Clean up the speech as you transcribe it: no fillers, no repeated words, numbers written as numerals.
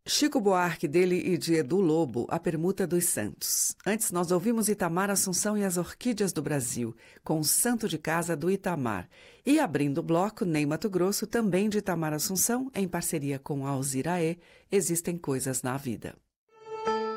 Chico Buarque, dele e de Edu Lobo, A Permuta dos Santos. Antes nós ouvimos Itamar Assunção e as Orquídeas do Brasil, com o Santo de Casa do Itamar. E abrindo o bloco, Ney Matogrosso, também de Itamar Assunção, em parceria com Alzira E, Existem Coisas na Vida.